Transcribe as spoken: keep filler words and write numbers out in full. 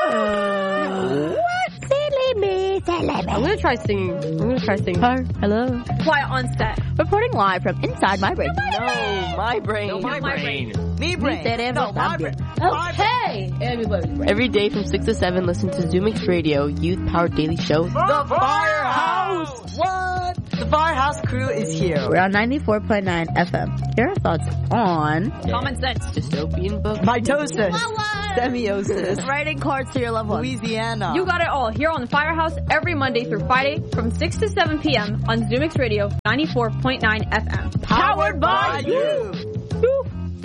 What? Silly me, silly me. I'm gonna try singing. I'm gonna try singing. Hi, hello. Quiet on set. Reporting live from inside my brain. No, my brain. No, my brain. Me brain. No, my brain. Okay. Everybody's brain. Every day from six to seven, listen to ZoomX Radio, youth-powered daily show. The Firehouse! What? The Firehouse crew is here. We're on ninety-four point nine F M. Here are thoughts on Common sense. Dystopian book. Mitosis. Semiosis. writing cards to your loved ones. Louisiana. You got it all here on the Firehouse every Monday through Friday from six to seven p.m. on ZoomX Radio ninety-four point nine F M. Powered by you.